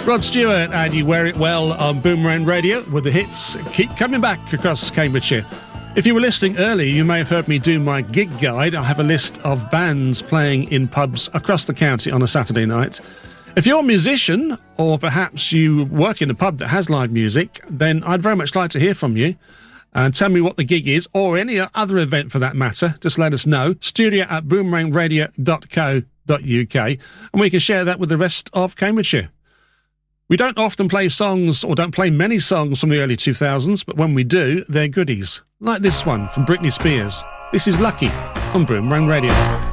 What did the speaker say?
Rod Stewart and You Wear It Well on Boomerang Radio, with the hits keep coming back across Cambridgeshire. If you were listening early, you may have heard me do my gig guide. I have a list of bands playing in pubs across the county on a Saturday night. If you're a musician, or perhaps you work in a pub that has live music, then I'd very much like to hear from you. And tell me what the gig is, or any other event for that matter. Just let us know. studio@boomerangradio.co.uk, and we can share that with the rest of Cambridgeshire. We don't often play songs, or don't play many songs from the early 2000s, but when we do, they're goodies. Like this one from Britney Spears. This is Lucky on Boomerang Radio.